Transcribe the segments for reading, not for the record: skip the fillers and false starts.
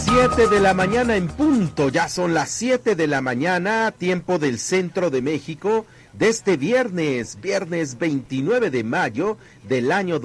7 de la mañana en punto, ya son las 7 de la mañana, tiempo del centro de México, de este viernes 29 de mayo del año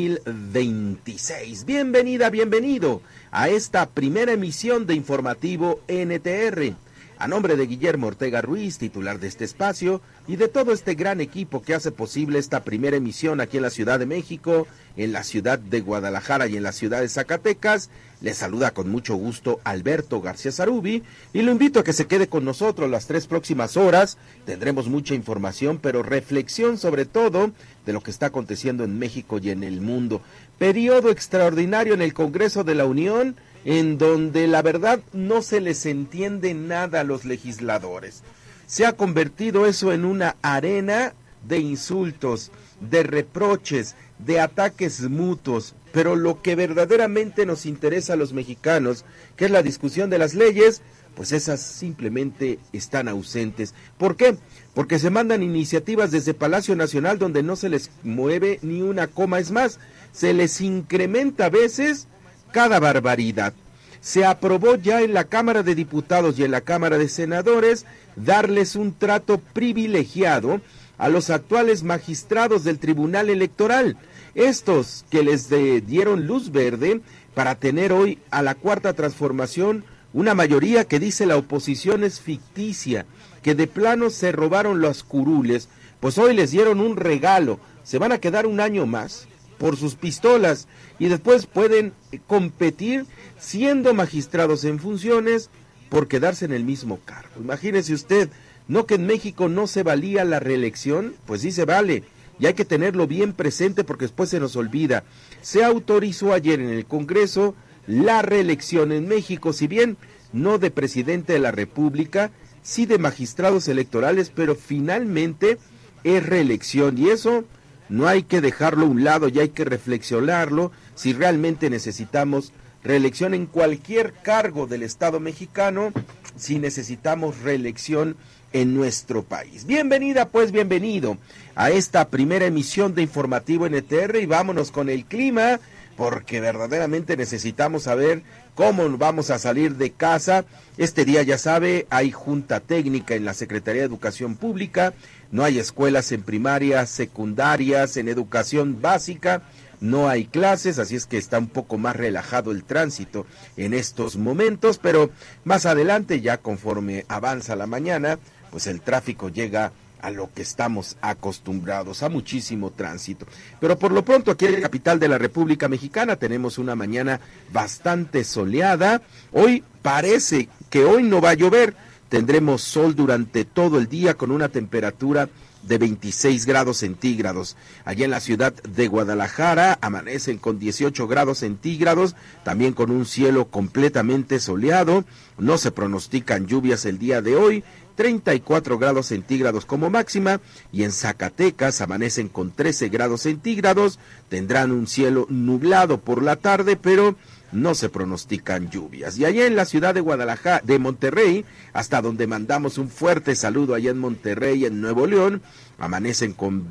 2026. Bienvenida, bienvenido a esta primera emisión de Informativo NTR. A nombre de Guillermo Ortega Ruiz, titular de este espacio, y de todo este gran equipo que hace posible esta primera emisión aquí en la Ciudad de México, en la ciudad de Guadalajara y en la ciudad de Zacatecas, les saluda con mucho gusto Alberto García Zarubi y lo invito a que se quede con nosotros las 3 próximas horas. Tendremos mucha información, pero reflexión sobre todo de lo que está aconteciendo en México y en el mundo. Periodo extraordinario en el Congreso de la Unión, en donde la verdad no se les entiende nada a los legisladores. Se ha convertido eso en una arena de insultos, de reproches, de ataques mutuos, pero lo que verdaderamente nos interesa a los mexicanos, que es la discusión de las leyes, pues esas simplemente están ausentes. ¿Por qué? Porque se mandan iniciativas desde Palacio Nacional donde no se les mueve ni una coma, es más, se les incrementa a veces cada barbaridad. Se aprobó ya en la Cámara de Diputados y en la Cámara de Senadores darles un trato privilegiado a los actuales magistrados del Tribunal Electoral, estos que les dieron luz verde para tener hoy a la Cuarta Transformación una mayoría que dice la oposición es ficticia, que de plano se robaron los curules, pues hoy les dieron un regalo, se van a quedar un año más por sus pistolas y después pueden competir siendo magistrados en funciones por quedarse en el mismo cargo. Imagínese usted, ¿no que en México no se valía la reelección? Pues sí se vale, y hay que tenerlo bien presente porque después se nos olvida. Se autorizó ayer en el Congreso la reelección en México, si bien no de presidente de la República, sí de magistrados electorales, pero finalmente es reelección, y eso no hay que dejarlo a un lado, ya hay que reflexionarlo si realmente necesitamos reelección en cualquier cargo del Estado mexicano, si necesitamos reelección en nuestro país. Bienvenida, pues bienvenido a esta primera emisión de Informativo NTR y vámonos con el clima, porque verdaderamente necesitamos saber cómo vamos a salir de casa. Este día, ya sabe, hay junta técnica en la Secretaría de Educación Pública, no hay escuelas en primarias, secundarias, en educación básica, no hay clases, así es que está un poco más relajado el tránsito en estos momentos, pero más adelante, ya conforme avanza la mañana, pues el tráfico llega a lo que estamos acostumbrados, a muchísimo tránsito. Pero por lo pronto aquí en la capital de la República Mexicana tenemos una mañana bastante soleada. Hoy parece que hoy no va a llover, tendremos sol durante todo el día con una temperatura de 26 grados centígrados. Allá en la ciudad de Guadalajara amanecen con 18 grados centígrados, también con un cielo completamente soleado. No se pronostican lluvias el día de hoy, 34 grados centígrados como máxima, y en Zacatecas amanecen con 13 grados centígrados, tendrán un cielo nublado por la tarde, pero no se pronostican lluvias. Y allá en la ciudad de Guadalajara, de Monterrey, hasta donde mandamos un fuerte saludo allá en Monterrey, en Nuevo León, amanecen con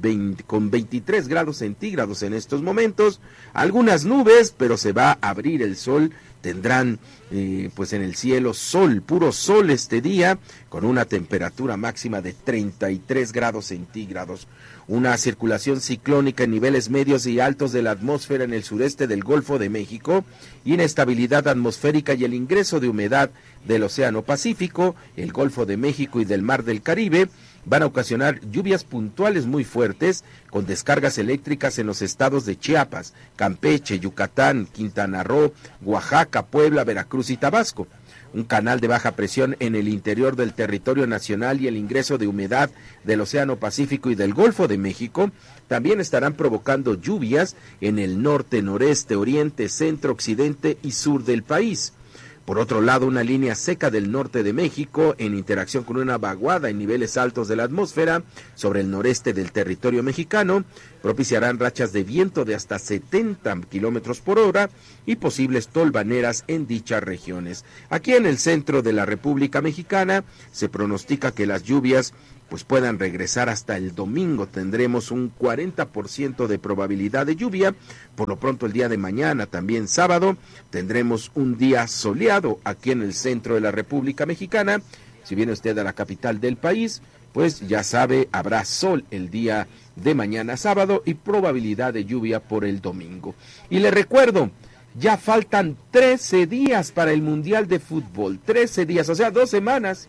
23 grados centígrados en estos momentos, algunas nubes, pero se va a abrir el sol. Tendrán pues en el cielo sol, puro sol este día, con una temperatura máxima de 33 grados centígrados. Una circulación ciclónica en niveles medios y altos de la atmósfera en el sureste del Golfo de México, inestabilidad atmosférica y el ingreso de humedad del Océano Pacífico, el Golfo de México y del Mar del Caribe van a ocasionar lluvias puntuales muy fuertes con descargas eléctricas en los estados de Chiapas, Campeche, Yucatán, Quintana Roo, Oaxaca, Puebla, Veracruz y Tabasco. Un canal de baja presión en el interior del territorio nacional y el ingreso de humedad del Océano Pacífico y del Golfo de México también estarán provocando lluvias en el norte, noreste, oriente, centro, occidente y sur del país. Por otro lado, una línea seca del norte de México, en interacción con una vaguada en niveles altos de la atmósfera sobre el noreste del territorio mexicano, propiciarán rachas de viento de hasta 70 kilómetros por hora y posibles tolvaneras en dichas regiones. Aquí en el centro de la República Mexicana se pronostica que las lluvias pues puedan regresar hasta el domingo. Tendremos un 40% de probabilidad de lluvia. Por lo pronto el día de mañana, también sábado, tendremos un día soleado aquí en el centro de la República Mexicana. Si viene usted a la capital del país, pues ya sabe, habrá sol el día de mañana sábado y probabilidad de lluvia por el domingo. Y le recuerdo, ya faltan 13 días para el Mundial de Fútbol. 13 días, o sea, 2 semanas.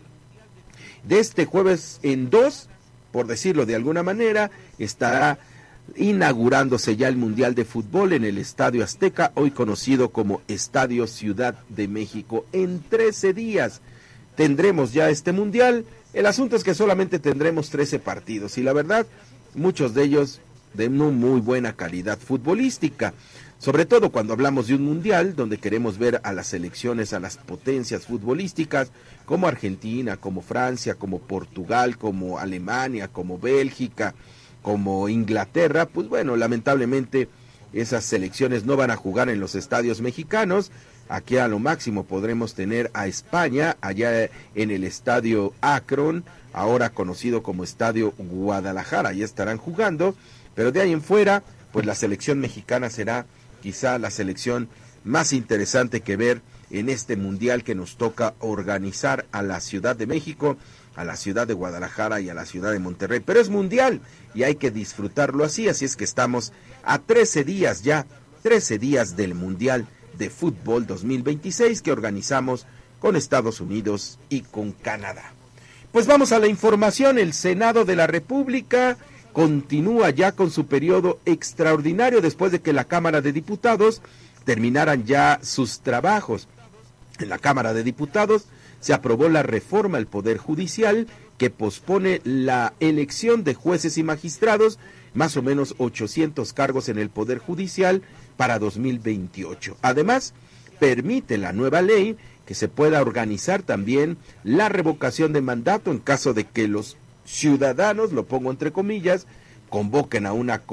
De este jueves en 2, por decirlo de alguna manera, estará inaugurándose ya el Mundial de Fútbol en el Estadio Azteca, hoy conocido como Estadio Ciudad de México. En 13 días tendremos ya este Mundial. El asunto es que solamente tendremos 13 partidos y la verdad, muchos de ellos de una muy buena calidad futbolística. Sobre todo cuando hablamos de un mundial donde queremos ver a las selecciones, a las potencias futbolísticas, como Argentina, como Francia, como Portugal, como Alemania, como Bélgica, como Inglaterra. Pues bueno, lamentablemente esas selecciones no van a jugar en los estadios mexicanos. Aquí a lo máximo podremos tener a España, allá en el estadio Akron, ahora conocido como Estadio Guadalajara, ahí estarán jugando, pero de ahí en fuera, pues la selección mexicana será quizá la selección más interesante que ver en este mundial que nos toca organizar a la Ciudad de México, a la ciudad de Guadalajara y a la ciudad de Monterrey. Pero es mundial y hay que disfrutarlo así es que estamos a 13 días ya, 13 días del Mundial de Fútbol 2026 que organizamos con Estados Unidos y con Canadá. Pues vamos a la información. El Senado de la República continúa ya con su periodo extraordinario después de que la Cámara de Diputados terminaran ya sus trabajos. En la Cámara de Diputados se aprobó la reforma al Poder Judicial que pospone la elección de jueces y magistrados, más o menos 800 cargos en el Poder Judicial para 2028. Además, permite la nueva ley que se pueda organizar también la revocación de mandato en caso de que los ciudadanos, lo pongo entre comillas, convoquen a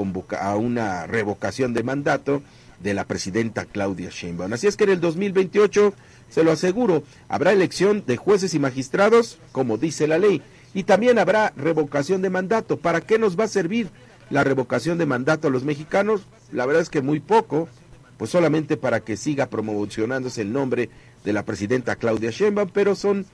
una revocación de mandato de la presidenta Claudia Sheinbaum. Así es que en el 2028, se lo aseguro, habrá elección de jueces y magistrados, como dice la ley, y también habrá revocación de mandato. ¿Para qué nos va a servir la revocación de mandato a los mexicanos? La verdad es que muy poco, pues solamente para que siga promocionándose el nombre de la presidenta Claudia Sheinbaum, pero son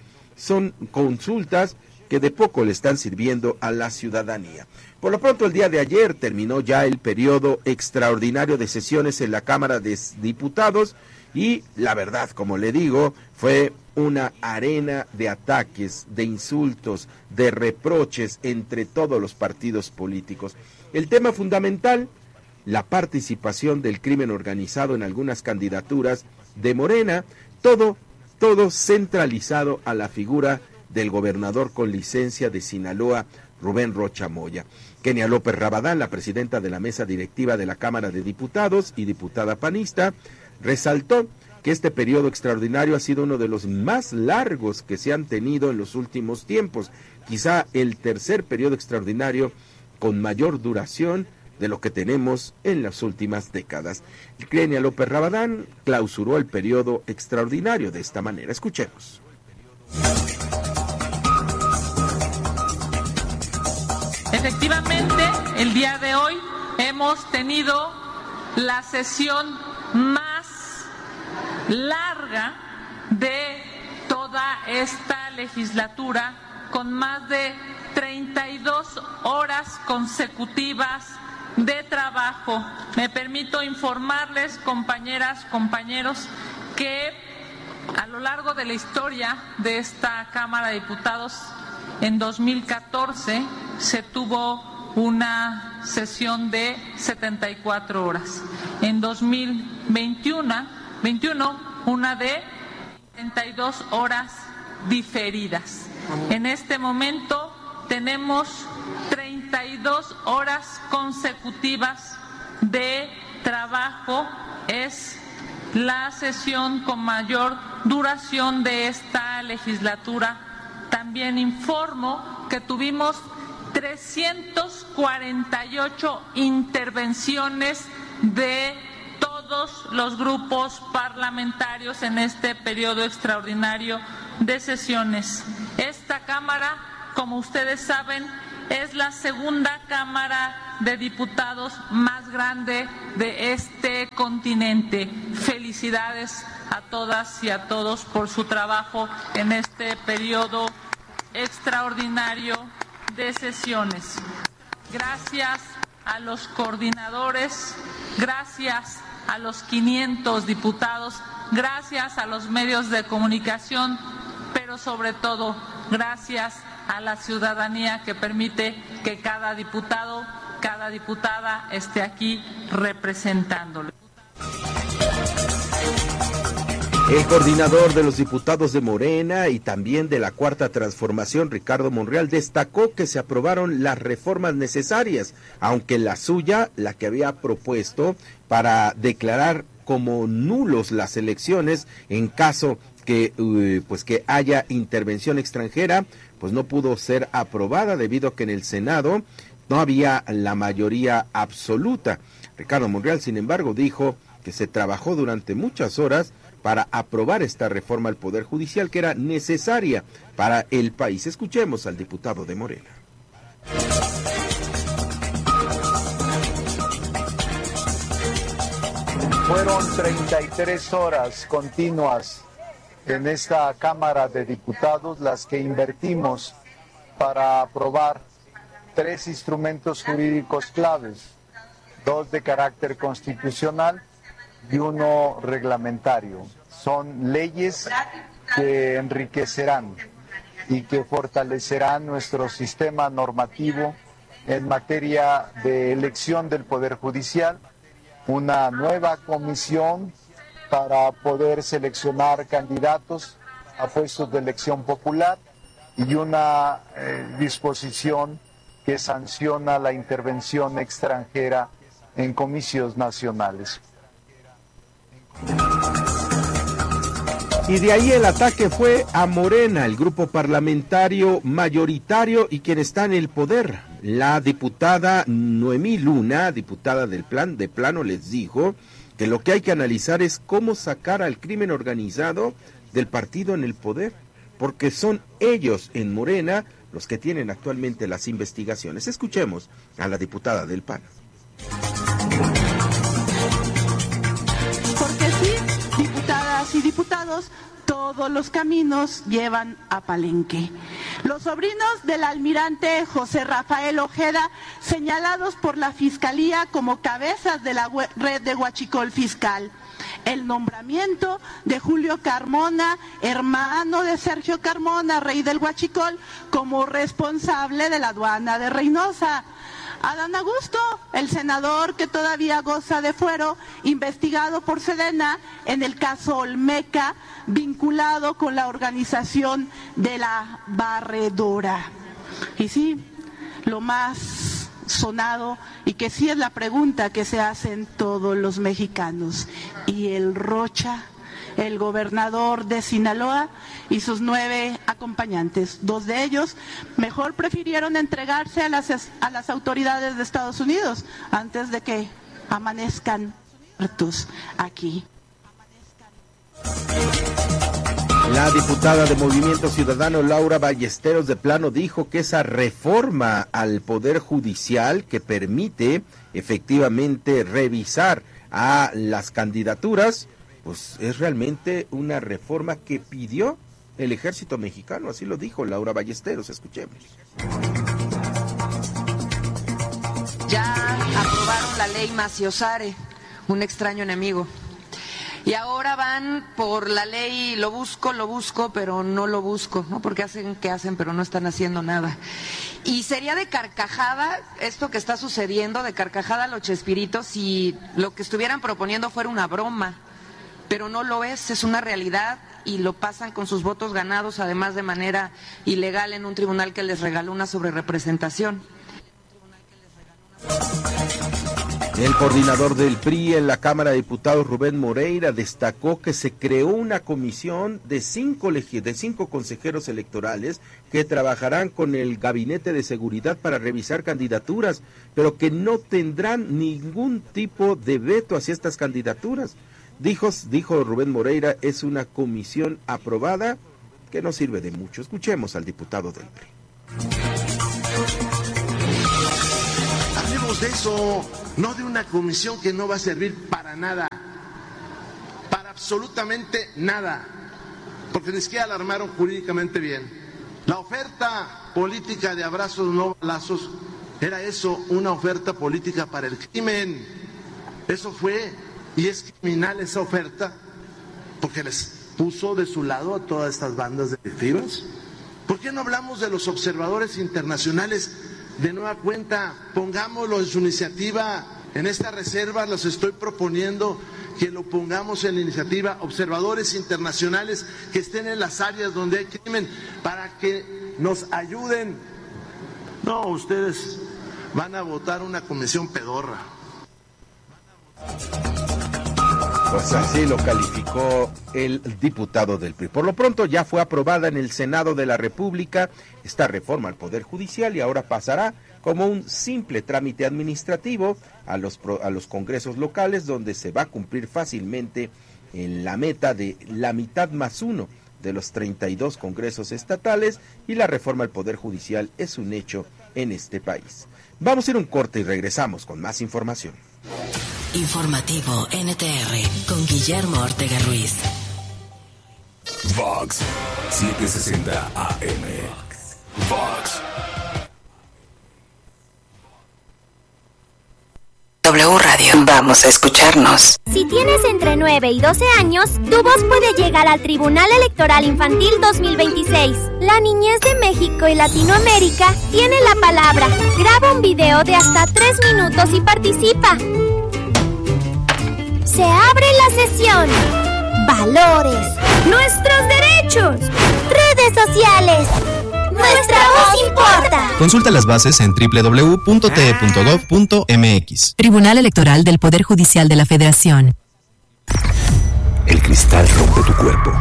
consultas que de poco le están sirviendo a la ciudadanía. Por lo pronto, el día de ayer terminó ya el periodo extraordinario de sesiones en la Cámara de Diputados y la verdad, como le digo, fue una arena de ataques, de insultos, de reproches entre todos los partidos políticos. El tema fundamental, la participación del crimen organizado en algunas candidaturas de Morena, todo centralizado a la figura del gobernador con licencia de Sinaloa, Rubén Rocha Moya. Kenia López Rabadán, la presidenta de la mesa directiva de la Cámara de Diputados y diputada panista, resaltó que este periodo extraordinario ha sido uno de los más largos que se han tenido en los últimos tiempos, quizá el tercer periodo extraordinario con mayor duración de lo que tenemos en las últimas décadas. Kenia López Rabadán clausuró el periodo extraordinario de esta manera. Escuchemos. Efectivamente, el día de hoy hemos tenido la sesión más larga de toda esta legislatura, con más de 32 horas consecutivas de trabajo. Me permito informarles, compañeras, compañeros, que a lo largo de la historia de esta Cámara de Diputados, en 2014 se tuvo una sesión de 74 horas. En 2021, una de 32 horas diferidas. En este momento tenemos 32 horas consecutivas de trabajo. Es la sesión con mayor duración de esta legislatura. También informo que tuvimos 348 intervenciones de todos los grupos parlamentarios en este periodo extraordinario de sesiones. Esta Cámara como ustedes saben, es la segunda Cámara de Diputados más grande de este continente. Felicidades a todas y a todos por su trabajo en este periodo extraordinario de sesiones. Gracias a los coordinadores, gracias a los 500 diputados, gracias a los medios de comunicación, pero sobre todo gracias a la ciudadanía que permite que cada diputado, cada diputada esté aquí representándolo. El coordinador de los diputados de Morena y también de la Cuarta Transformación, Ricardo Monreal, destacó que se aprobaron las reformas necesarias, aunque la suya, la que había propuesto para declarar como nulos las elecciones en caso que haya intervención extranjera, pues no pudo ser aprobada debido a que en el Senado no había la mayoría absoluta. Ricardo Monreal, sin embargo, dijo que se trabajó durante muchas horas para aprobar esta reforma al Poder Judicial que era necesaria para el país. Escuchemos al diputado de Morena. Fueron 33 horas continuas en esta Cámara de Diputados las que invertimos para aprobar 3 instrumentos jurídicos claves, 2 de carácter constitucional y 1 reglamentario. Son leyes que enriquecerán y que fortalecerán nuestro sistema normativo en materia de elección del Poder Judicial, una nueva comisión para poder seleccionar candidatos a puestos de elección popular y una disposición que sanciona la intervención extranjera en comicios nacionales. Y de ahí el ataque fue a Morena, el grupo parlamentario mayoritario y quien está en el poder. La diputada Noemí Luna, diputada del PAN, de plano les dijo que lo que hay que analizar es cómo sacar al crimen organizado del partido en el poder, porque son ellos en Morena los que tienen actualmente las investigaciones. Escuchemos a la diputada del PAN. Porque sí, diputadas y diputados, todos los caminos llevan a Palenque. Los sobrinos del almirante José Rafael Ojeda, señalados por la Fiscalía como cabezas de la red de huachicol fiscal. El nombramiento de Julio Carmona, hermano de Sergio Carmona, rey del huachicol, como responsable de la aduana de Reynosa. Adán Augusto, el senador que todavía goza de fuero, investigado por Sedena en el caso Olmeca, vinculado con la organización de la Barredora. Y sí, lo más sonado, y que sí es la pregunta que se hacen todos los mexicanos, ¿y el Rocha? El gobernador de Sinaloa y sus 9 acompañantes. 2 de ellos mejor prefirieron entregarse a las autoridades de Estados Unidos antes de que amanezcan muertos aquí. La diputada de Movimiento Ciudadano, Laura Ballesteros, de plano dijo que esa reforma al Poder Judicial que permite efectivamente revisar a las candidaturas, pues es realmente una reforma que pidió el ejército mexicano, así lo dijo Laura Ballesteros. Escuchemos. Ya aprobaron la ley Maciosare, un extraño enemigo. Y ahora van por la ley, lo busco, pero no lo busco, ¿no? Porque hacen que hacen, pero no están haciendo nada. Y sería de carcajada esto que está sucediendo, de carcajada los Chespiritos, si lo que estuvieran proponiendo fuera una broma. Pero no lo es una realidad y lo pasan con sus votos ganados, además de manera ilegal en un tribunal que les regaló una sobrerepresentación. El coordinador del PRI en la Cámara de Diputados, Rubén Moreira, destacó que se creó una comisión de 5 consejeros electorales que trabajarán con el Gabinete de Seguridad para revisar candidaturas, pero que no tendrán ningún tipo de veto hacia estas candidaturas. Dijo Rubén Moreira, es una comisión aprobada que no sirve de mucho. Escuchemos al diputado del PRI. Hablemos de eso, no de una comisión que no va a servir para nada, para absolutamente nada, porque ni siquiera la armaron jurídicamente bien. La oferta política de abrazos no balazos era eso, una oferta política para el crimen. Eso fue, y es criminal esa oferta, porque les puso de su lado a todas estas bandas delictivas. ¿Por qué no hablamos de los observadores internacionales de nueva cuenta? Pongámoslo en su iniciativa, en esta reserva los estoy proponiendo que lo pongamos en la iniciativa, observadores internacionales que estén en las áreas donde hay crimen, para que nos ayuden. No, ustedes van a votar una comisión pedorra. Pues así lo calificó el diputado del PRI. Por lo pronto ya fue aprobada en el Senado de la República esta reforma al Poder Judicial y ahora pasará como un simple trámite administrativo a los congresos locales, donde se va a cumplir fácilmente en la meta de la mitad más uno de los 32 congresos estatales, y la reforma al Poder Judicial es un hecho en este país. Vamos a ir a un corte y regresamos con más información. Informativo NTR con Guillermo Ortega Ruiz. Vox 760 AM. Vox. W Radio. Vamos a escucharnos. Si tienes entre 9 y 12 años, tu voz puede llegar al Tribunal Electoral Infantil 2026. La niñez de México y Latinoamérica tiene la palabra. Graba un video de hasta 3 minutos y participa. Se abre la sesión. Valores. Nuestros derechos. Redes sociales. Nuestra voz importa. Consulta las bases en www.te.gov.mx. Tribunal Electoral del Poder Judicial de la Federación. El cristal rompe tu cuerpo.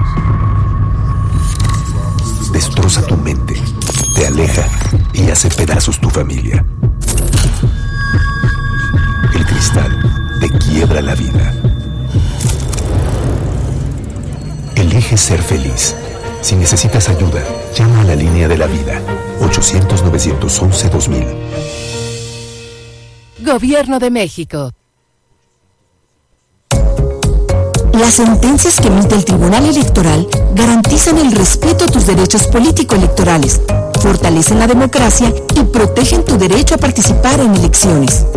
Destroza tu mente. Te aleja y hace pedazos tu familia. El cristal te quiebra la vida. Elige ser feliz. Si necesitas ayuda, llama a la línea de la vida, 800-911-2000. Gobierno de México. Las sentencias que emite el Tribunal Electoral garantizan el respeto a tus derechos político-electorales, fortalecen la democracia y protegen tu derecho a participar en elecciones.